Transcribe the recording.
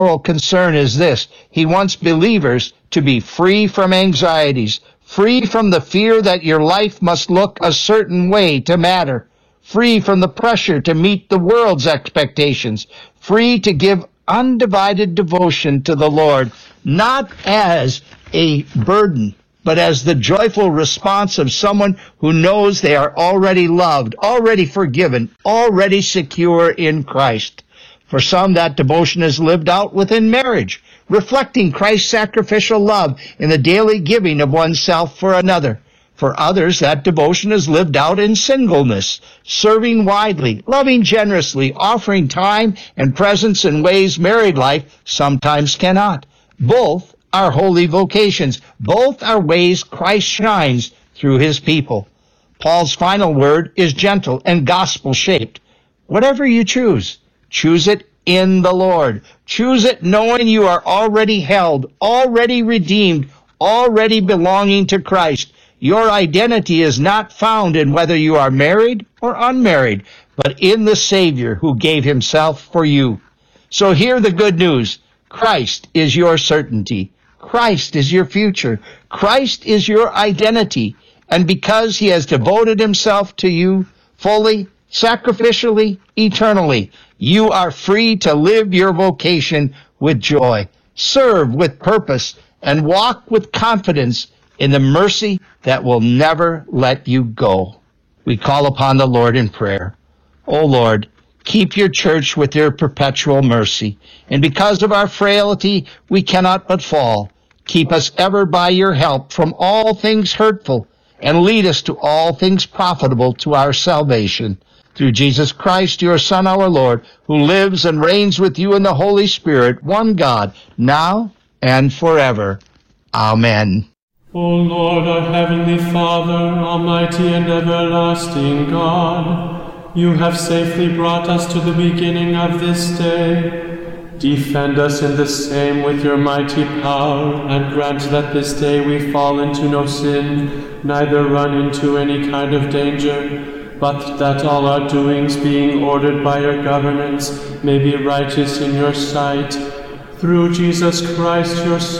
concern is this. He wants believers to be free from anxieties, free from the fear that your life must look a certain way to matter, free from the pressure to meet the world's expectations, free to give undivided devotion to the Lord, not as a burden, but as the joyful response of someone who knows they are already loved, already forgiven, already secure in Christ. For some, that devotion is lived out within marriage, reflecting Christ's sacrificial love in the daily giving of oneself for another. For others, that devotion is lived out in singleness, serving widely, loving generously, offering time and presence in ways married life sometimes cannot. Both are holy vocations. Both are ways Christ shines through his people. Paul's final word is gentle and gospel-shaped. Whatever you choose, choose it in the Lord. Choose it knowing you are already held, already redeemed, already belonging to Christ. Your identity is not found in whether you are married or unmarried, but in the Savior who gave himself for you. So hear the good news. Christ is your certainty. Christ is your future. Christ is your identity. And because he has devoted himself to you fully, sacrificially, eternally, you are free to live your vocation with joy, serve with purpose, and walk with confidence in the mercy that will never let you go. We call upon the Lord in prayer. O Lord, keep your church with your perpetual mercy. And because of our frailty, we cannot but fall. Keep us ever by your help from all things hurtful, and lead us to all things profitable to our salvation. Through Jesus Christ, your Son, our Lord, who lives and reigns with you in the Holy Spirit, one God, now and forever. Amen. O Lord, our heavenly Father, almighty and everlasting God, you have safely brought us to the beginning of this day. Defend us in the same with your mighty power, and grant that this day we fall into no sin, neither run into any kind of danger, but that all our doings, being ordered by your governance, may be righteous in your sight. Through Jesus Christ, your Son,